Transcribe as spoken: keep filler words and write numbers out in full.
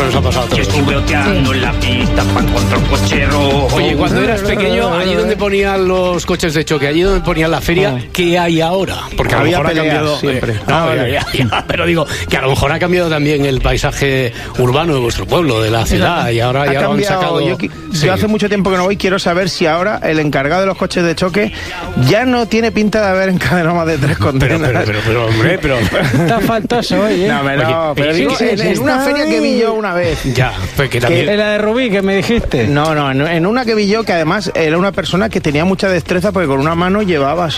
Esto nos ha pasado a todos. Estuve oteando en la pista para encontrar un coche rojo. Oye, cuando eras pequeño, allí donde ponían los coches de choque, allí donde ponían la feria, ¿qué hay ahora? Porque a lo Había mejor ha peleas, cambiado. siempre. Eh, no, Ah, ya, ya, ya, pero digo que a lo mejor ha cambiado también el paisaje urbano de vuestro pueblo, de la ciudad, y ahora Ha ya lo han cambiado. sacado. Yo, qui- Sí. yo hace mucho tiempo que no voy, quiero saber si ahora el encargado de los coches de choque ya no tiene pinta de haber encadenado más de tres Pero, condenas. pero, pero, pero, hombre, pero. Está faltoso hoy, ¿eh? No, pero, Oye, pero sí, digo, sí, en, sí, en una está feria que vi ahí. yo una vez. Ya, pues que también. En la de Rubí, que me dijiste. No, no, en, en una que vi yo que además era una persona que tenía mucha destreza porque con una mano llevaba así